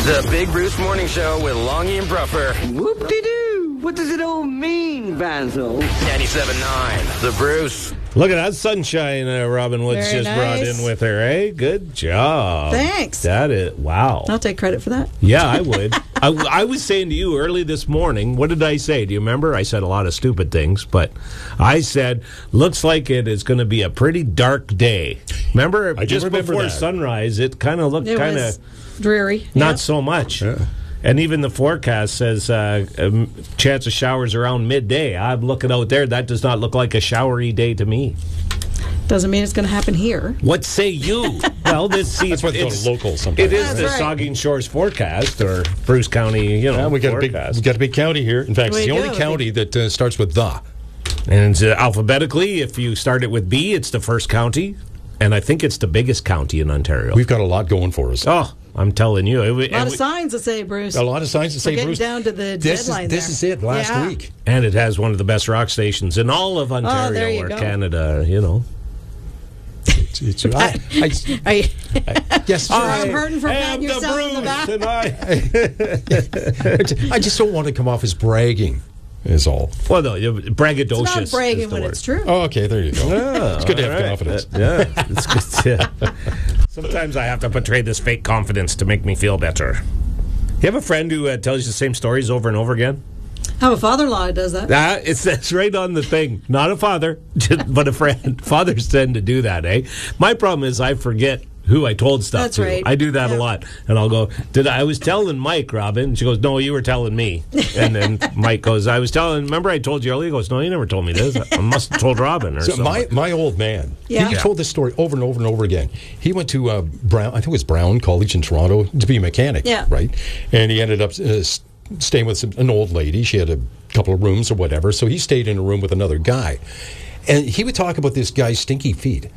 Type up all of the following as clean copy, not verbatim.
The Big Bruce Morning Show with Longy and Bruffer. Whoop-de-doo. What does it all mean, Basil? 97.9. The Bruce. Look at that sunshine Robin Woods Very just brought nice. in with her, eh? Good job. Thanks. That is, wow. I'll take credit for that. Yeah, I would. I was saying to you early this morning, what did I say? Do you remember? I said a lot of stupid things, but I said, looks like it is going to be a pretty dark day. Remember, I do just remember before that. sunrise, it kind of looked It kind was of dreary. not Yep. so much. Yeah. And even the forecast says chance of showers around midday. I'm looking out there. That does not look like a showery day to me. Doesn't mean it's going to happen here. What say you? Well, that's why they go to local sometimes. It is That's the right. Saugeen Shores forecast or Bruce County, Yeah, we got forecast. a big county here. In fact, it's We the only do. county that starts with the. And alphabetically, if you start it with B, it's the first county, and I think it's the biggest county in Ontario. We've got a lot going for us. Oh, I'm telling you. A lot of signs that say, Bruce. A lot of signs to say, We're getting Bruce. down to the this deadline This there. is it. Last Yeah. week. And it has one of the best rock stations in all of there Ontario you or go. Canada, Are you, Yes, I'm hurting for patting yourself in the back. I just don't want to come off as bragging. Is all. Well, no, braggadocious. It's not is bragging the when word. it's true. Oh, okay, there you go. Yeah, It's good to have all right. confidence. Yeah, it's good. Yeah. Sometimes I have to portray this fake confidence to make me feel better. You have a friend who tells you the same stories over and over again? I have a father-in-law who does that. That's right on the thing. Not a father, but a friend. Fathers tend to do that, eh? My problem is I forget who I told stuff That's to. right. I do that a Yeah. lot. And I'll go, I was telling Mike, Robin. She goes, no, you were telling me. And then Mike goes, remember I told you earlier? He goes, no, you never told me this. I must have told Robin or So something. my old man, Yeah. he told this story over and over and over again. He went to Brown, I think it was Brown College in Toronto to be a mechanic, Yeah. right? And he ended up staying with an old lady. She had a couple of rooms or whatever, so he stayed in a room with another guy. And he would talk about this guy's stinky feet.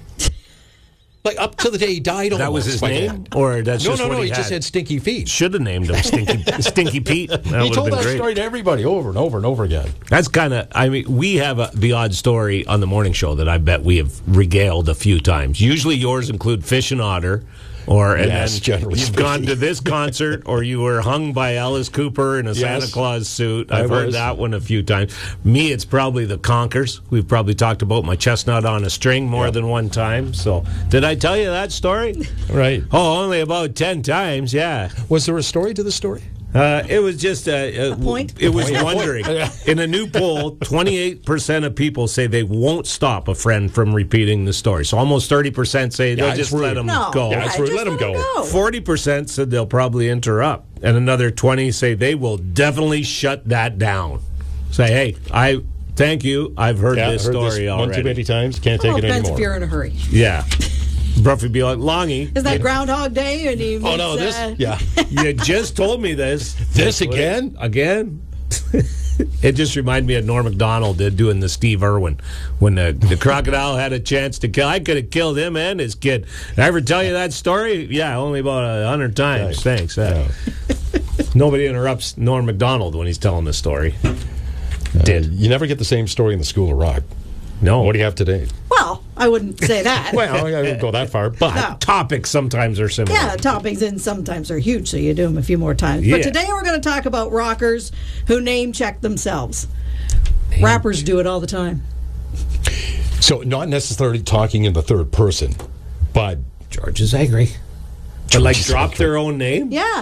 Like up to the day he died. That was his name? Or that's just what No. he He just had? had stinky feet. Should have named him Stinky Pete. That He would have told been that great. story to everybody over and over and over again. That's kind of, we have the odd story on the morning show that I bet we have regaled a few times. Usually yours include Fish and Otter, and Yes, then generally you've speaking. gone to this concert, or you were hung by Alice Cooper in a Santa Yes, Claus suit. I I've heard was. that one a few times. Me, it's probably the Conkers. We've probably talked about my chestnut on a string more than one time. So, did I tell you that story? Right. Oh, only about 10 times, yeah. Was there a story to the story? It was just a point? It was point. wondering. In a new poll, 28% of people say they won't stop a friend from repeating the story. So almost 30% say they'll it's just rude. let them No. go. Yeah, it's rude. just Let 'em go. 40% said they'll probably interrupt, and another 20 say they will definitely shut that down. Say, hey, I thank you. I've heard Yeah, this I heard story this one too already. many times. Can't take Well, it depends anymore. if you're in a hurry. Yeah, Bruff would be like, Longy, Is that Groundhog Day? And he Oh no, makes, this yeah. you just told me this. This again? Again? It just reminded me of Norm Macdonald did doing the Steve Irwin when the crocodile had a chance to kill. I could have killed him and his kid. Did I ever tell you that story? Yeah, only about 100 times. Nice. Thanks. Nobody interrupts Norm Macdonald when he's telling the story. You never get the same story in the School of Rock. No. What do you have today? Well, I wouldn't say that. Well, I wouldn't go that far, but No. Topics sometimes are similar. Yeah, toppings and sometimes are huge, so you do them a few more times. Yeah. But today we're going to talk about rockers who name check themselves. Rappers do it all the time. so not necessarily talking in the third person, but George is angry. But like is drop angry. their own name? Yeah.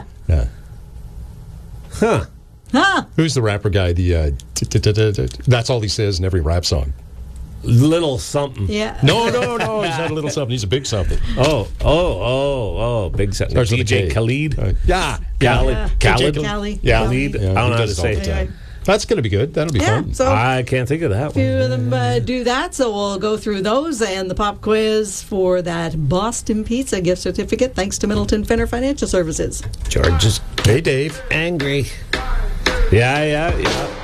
Huh. Huh. who's the rapper guy? The that's all he says in every rap song. Little something. Yeah. No, he's not a little something. He's a big something. Oh. Big something. Starts with a DJ K. Khalid? Yeah, Khalid? Yeah. Khalid? DJ Khalid. Yeah. Khalid? Khalid. I don't know he how to does it all say the it. time. Anyway. That's going to be good. That'll be Yeah. fun. So I can't think of that a few one. of them do that, so we'll go through those and the pop quiz for that Boston Pizza gift certificate, thanks to Middleton Fenner Financial Services. George is Hey, Dave. angry. Yeah.